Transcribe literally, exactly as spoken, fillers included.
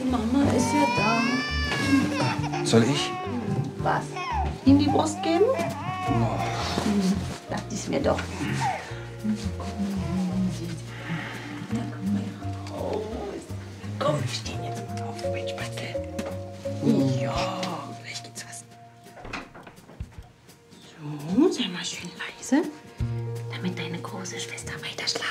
Mama ist ja da. Soll ich? Was? Ihm die Brust geben? Oh. Hm, dachte ich mir doch. Da komm mal raus. Komm, wir stehen jetzt mal auf, mein Spatzel. Ja, vielleicht gibt's was. So, sei mal schön leise, damit deine große Schwester weiter schlafen